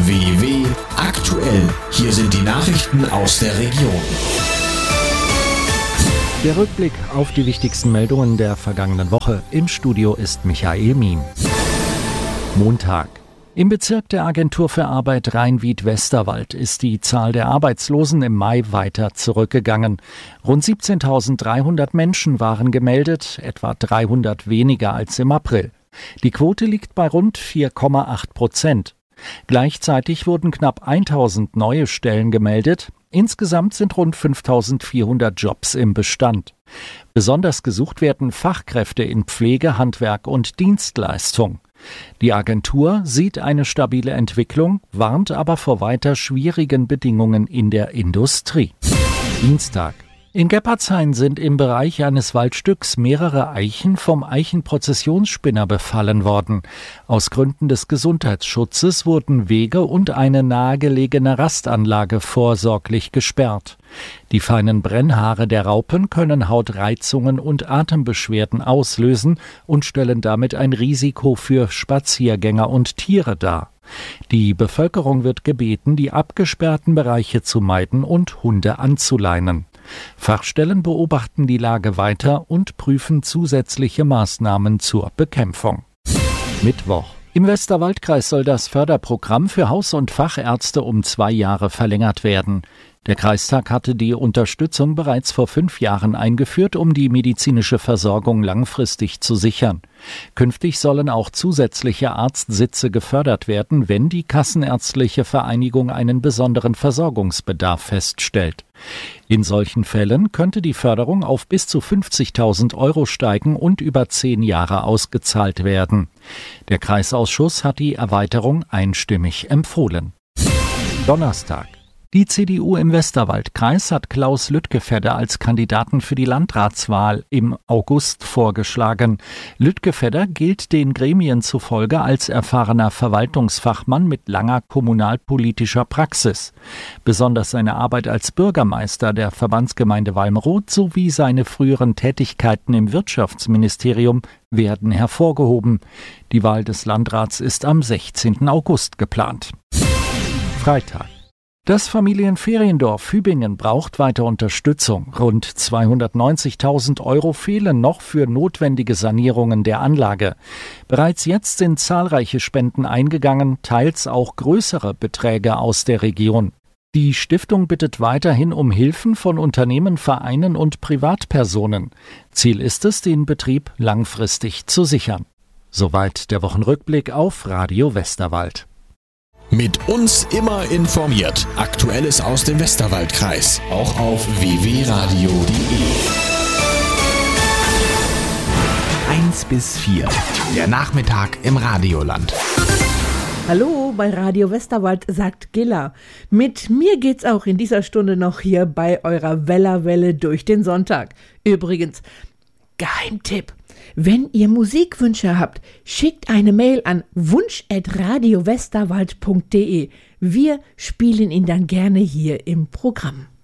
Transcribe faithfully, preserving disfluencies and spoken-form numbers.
W W aktuell. Hier sind die Nachrichten aus der Region. Der Rückblick auf die wichtigsten Meldungen der vergangenen Woche. Im Studio ist Michael Miem. Montag. Im Bezirk der Agentur für Arbeit Rhein-Wied-Westerwald ist die Zahl der Arbeitslosen im Mai weiter zurückgegangen. Rund siebzehntausenddreihundert Menschen waren gemeldet, etwa dreihundert weniger als im April. Die Quote liegt bei rund vier Komma acht Prozent. Gleichzeitig wurden knapp tausend neue Stellen gemeldet. Insgesamt sind rund fünftausendvierhundert Jobs im Bestand. Besonders gesucht werden Fachkräfte in Pflege, Handwerk und Dienstleistung. Die Agentur sieht eine stabile Entwicklung, warnt aber vor weiter schwierigen Bedingungen in der Industrie. Dienstag. In Geppardshain sind im Bereich eines Waldstücks mehrere Eichen vom Eichenprozessionsspinner befallen worden. Aus Gründen des Gesundheitsschutzes wurden Wege und eine nahegelegene Rastanlage vorsorglich gesperrt. Die feinen Brennhaare der Raupen können Hautreizungen und Atembeschwerden auslösen und stellen damit ein Risiko für Spaziergänger und Tiere dar. Die Bevölkerung wird gebeten, die abgesperrten Bereiche zu meiden und Hunde anzuleinen. Fachstellen beobachten die Lage weiter und prüfen zusätzliche Maßnahmen zur Bekämpfung. Mittwoch. Im Westerwaldkreis soll das Förderprogramm für Haus- und Fachärzte um zwei Jahre verlängert werden. Der Kreistag hatte die Unterstützung bereits vor fünf Jahren eingeführt, um die medizinische Versorgung langfristig zu sichern. Künftig sollen auch zusätzliche Arztsitze gefördert werden, wenn die Kassenärztliche Vereinigung einen besonderen Versorgungsbedarf feststellt. In solchen Fällen könnte die Förderung auf bis zu fünfzigtausend Euro steigen und über zehn Jahre ausgezahlt werden. Der Kreisausschuss hat die Erweiterung einstimmig empfohlen. Donnerstag. Die C D U im Westerwaldkreis hat Klaus Lüttgefedder als Kandidaten für die Landratswahl im August vorgeschlagen. Lüttgefedder gilt den Gremien zufolge als erfahrener Verwaltungsfachmann mit langer kommunalpolitischer Praxis. Besonders seine Arbeit als Bürgermeister der Verbandsgemeinde Walmroth sowie seine früheren Tätigkeiten im Wirtschaftsministerium werden hervorgehoben. Die Wahl des Landrats ist am sechzehnten August geplant. Freitag. Das Familienferiendorf Hübingen braucht weiter Unterstützung. Rund zweihundertneunzigtausend Euro fehlen noch für notwendige Sanierungen der Anlage. Bereits jetzt sind zahlreiche Spenden eingegangen, teils auch größere Beträge aus der Region. Die Stiftung bittet weiterhin um Hilfen von Unternehmen, Vereinen und Privatpersonen. Ziel ist es, den Betrieb langfristig zu sichern. Soweit der Wochenrückblick auf Radio Westerwald. Mit uns immer informiert. Aktuelles aus dem Westerwaldkreis. Auch auf w w radio punkt d e. eins bis vier. Der Nachmittag im Radioland. Hallo, bei Radio Westerwald, sagt Gilla. Mit mir geht's auch in dieser Stunde noch hier bei eurer Wellerwelle durch den Sonntag. Übrigens, Geheimtipp. Wenn ihr Musikwünsche habt, schickt eine Mail an wunsch at radio westerwald punkt d e. Wir spielen ihn dann gerne hier im Programm.